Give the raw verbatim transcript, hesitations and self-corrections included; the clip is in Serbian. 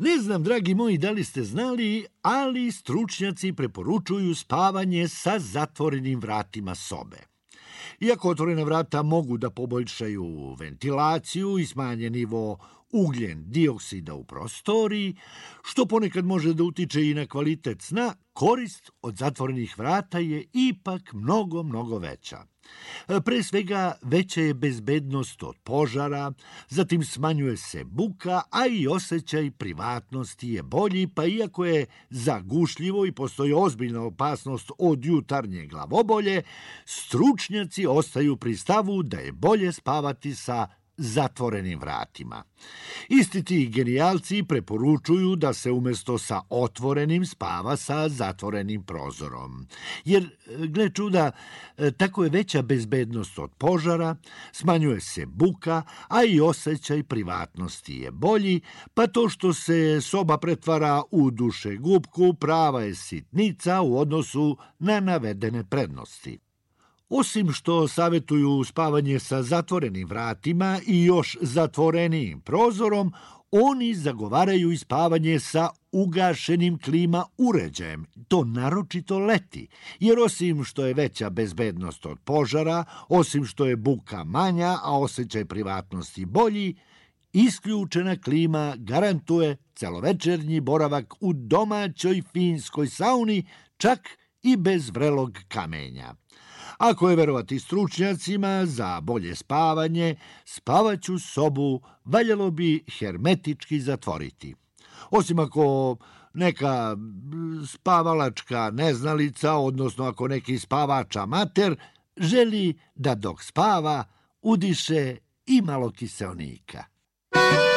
Ne znam, dragi moji, da li ste znali, ali stručnjaci preporučuju spavanje sa zatvorenim vratima sobe. Iako otvorena vrata mogu da poboljšaju ventilaciju i smanje nivo ugljen dioksida u prostoriji, što ponekad može da utiče i na kvalitet sna, korist od zatvorenih vrata je ipak mnogo, mnogo veća. Pre svega, veća je bezbednost od požara, zatim smanjuje se buka, a i osjećaj privatnosti je bolji, pa iako je zagušljivo i postoji ozbiljna opasnost od jutarnje glavobolje, stručnjaci ostaju pri stavu da je bolje spavati sa zatvorenim vratima. Isti ti genijalci preporučuju da se umjesto sa otvorenim spava sa zatvorenim prozorom. Jer, gle čuda, tako je veća bezbednost od požara, smanjuje se buka, a i osjećaj privatnosti je bolji, pa to što se soba pretvara u dušegupku prava je sitnica u odnosu na navedene prednosti. Osim što savjetuju spavanje sa zatvorenim vratima i još zatvorenijim prozorom, oni zagovaraju i spavanje sa ugašenim klima uređajem, to naročito leti, jer osim što je veća bezbednost od požara, osim što je buka manja, a osjećaj privatnosti bolji, isključena klima garantuje celovečernji boravak u domaćoj finskoj sauni, čak i bez vrelog kamenja. Ako je verovati stručnjacima za bolje spavanje, spavaću sobu valjalo bi hermetički zatvoriti. Osim ako neka spavalačka neznalica, odnosno ako neki spavač amater, želi da dok spava udiše i malo kiseonika.